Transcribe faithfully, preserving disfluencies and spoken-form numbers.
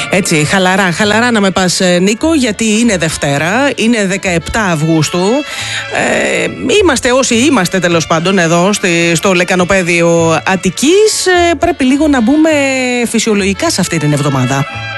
Έτσι, χαλαρά, χαλαρά να με πας, Νίκο, γιατί είναι Δευτέρα, είναι δεκαεπτά Αυγούστου. Ε, είμαστε όσοι είμαστε τέλος πάντων εδώ στη, στο λεκανοπέδιο Αττικής. Ε, πρέπει λίγο να μπούμε φυσιολογικά σε αυτή την εβδομάδα.